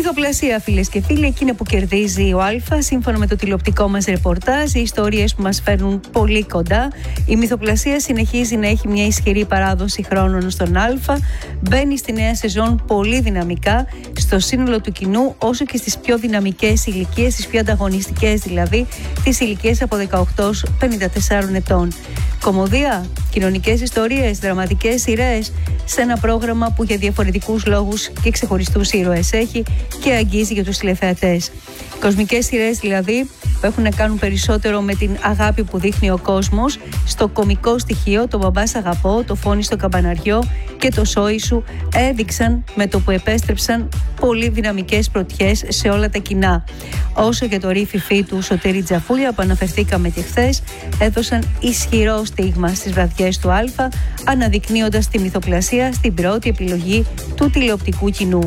Μυθοπλασία, φίλες και φίλοι, εκείνη που κερδίζει ο Α, σύμφωνα με το τηλεοπτικό μας ρεπορτάζ, οι ιστορίες που μας φέρνουν πολύ κοντά. Η μυθοπλασία συνεχίζει να έχει μια ισχυρή παράδοση χρόνων στον Α, μπαίνει στη νέα σεζόν πολύ δυναμικά στο σύνολο του κοινού, όσο και στις πιο δυναμικές ηλικίες, στις πιο ανταγωνιστικές δηλαδή, τις ηλικίες από 18 έως 54 ετών. Κωμωδία, κοινωνικές ιστορίες, δραματικές σειρές, σε ένα πρόγραμμα που για διαφορετικούς λόγους και ξεχωριστούς ήρωες έχει και αγγίζει για τους τηλεθεατές. Κοσμικές σειρές δηλαδή που έχουν να κάνουν περισσότερο με την αγάπη που δείχνει ο κόσμος, στο κωμικό στοιχείο, το «Μπαμπά σ' αγαπώ», το «Φόνι στο καμπαναριό» και το «Σόι σου» έδειξαν με το που επέστρεψαν πολύ δυναμικές πρωτιές σε όλα τα κοινά. Όσο και το ρήφιφι του Σωτήρη Τζαφούλια που αναφερθήκαμε και χθες, έδωσαν ισχυρό στίγμα στις βραδιές του Α, αναδεικνύοντας τη μυθοπλασία στην πρώτη επιλογή του τηλεοπτικού κοινού.